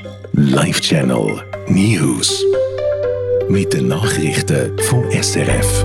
Live Channel News. Mit den Nachrichten vom SRF.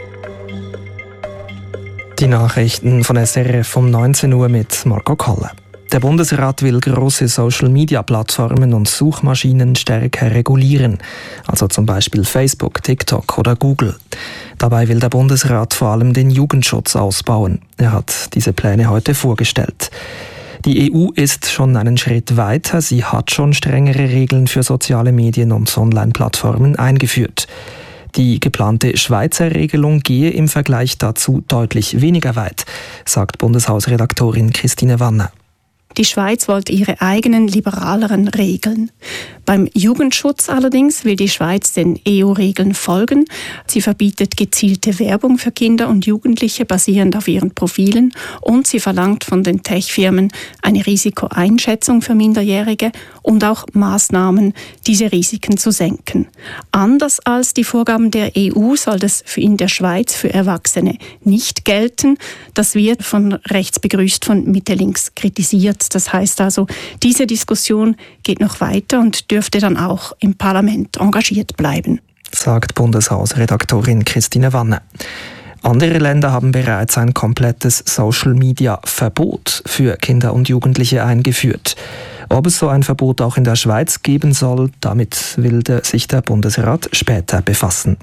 Die Nachrichten von SRF um 19 Uhr mit Marco Kolle. Der Bundesrat will grosse Social-Media-Plattformen und Suchmaschinen stärker regulieren, also zum Beispiel Facebook, TikTok oder Google. Dabei will der Bundesrat vor allem den Jugendschutz ausbauen. Er hat diese Pläne heute vorgestellt. Die EU ist schon einen Schritt weiter. Sie hat schon strengere Regeln für soziale Medien und Online-Plattformen eingeführt. Die geplante Schweizer Regelung gehe im Vergleich dazu deutlich weniger weit, sagt Bundeshausredaktorin Christine Wanner. Die Schweiz wollte ihre eigenen liberaleren Regeln. Beim Jugendschutz allerdings will die Schweiz den EU-Regeln folgen. Sie verbietet gezielte Werbung für Kinder und Jugendliche basierend auf ihren Profilen und sie verlangt von den Tech-Firmen eine Risikoeinschätzung für Minderjährige und auch Maßnahmen, diese Risiken zu senken. Anders als die Vorgaben der EU soll das in der Schweiz für Erwachsene nicht gelten. Das wird von rechts begrüßt, von Mitte links kritisiert. Das heißt also, diese Diskussion geht noch weiter und dürfte dann auch im Parlament engagiert bleiben, sagt Bundeshausredaktorin Christine Wanner. Andere Länder haben bereits ein komplettes Social-Media-Verbot für Kinder und Jugendliche eingeführt. Ob es so ein Verbot auch in der Schweiz geben soll, damit will sich der Bundesrat später befassen.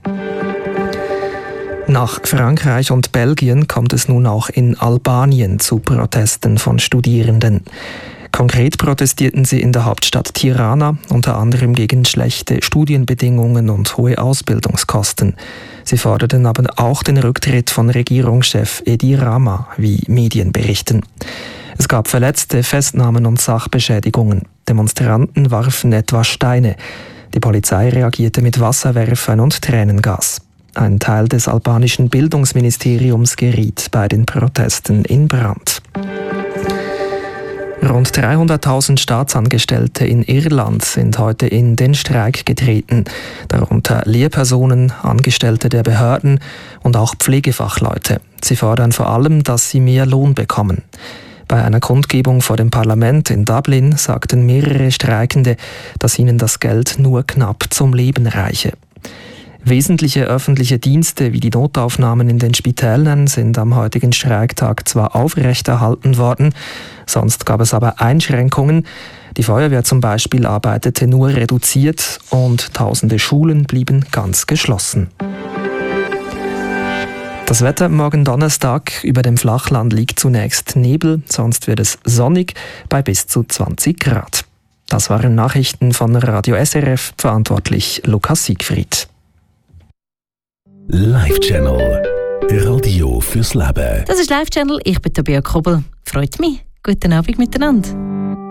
Nach Frankreich und Belgien kommt es nun auch in Albanien zu Protesten von Studierenden. Konkret protestierten sie in der Hauptstadt Tirana, unter anderem gegen schlechte Studienbedingungen und hohe Ausbildungskosten. Sie forderten aber auch den Rücktritt von Regierungschef Edi Rama, wie Medien berichten. Es gab Verletzte, Festnahmen und Sachbeschädigungen. Demonstranten warfen etwa Steine. Die Polizei reagierte mit Wasserwerfern und Tränengas. Ein Teil des albanischen Bildungsministeriums geriet bei den Protesten in Brand. Rund 300.000 Staatsangestellte in Irland sind heute in den Streik getreten, darunter Lehrpersonen, Angestellte der Behörden und auch Pflegefachleute. Sie fordern vor allem, dass sie mehr Lohn bekommen. Bei einer Kundgebung vor dem Parlament in Dublin sagten mehrere Streikende, dass ihnen das Geld nur knapp zum Leben reiche. Wesentliche öffentliche Dienste wie die Notaufnahmen in den Spitälern sind am heutigen Streiktag zwar aufrechterhalten worden, sonst gab es aber Einschränkungen. Die Feuerwehr zum Beispiel arbeitete nur reduziert und tausende Schulen blieben ganz geschlossen. Das Wetter morgen Donnerstag: über dem Flachland liegt zunächst Nebel, sonst wird es sonnig bei bis zu 20 Grad. Das waren Nachrichten von Radio SRF, verantwortlich Lukas Siegfried. Live Channel Radio fürs Leben. Das ist Live Channel, ich bin Tabea Kobel. Freut mich. Guten Abend miteinander.